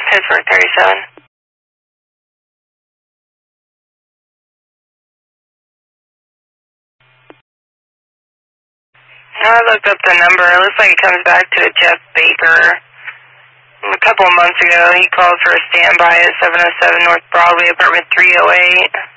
Pittsburgh 37. No, I looked up the number. It looks like it comes back to a Jeff Baker. A couple of months ago, he called for a standby at 707 North Broadway, apartment 308.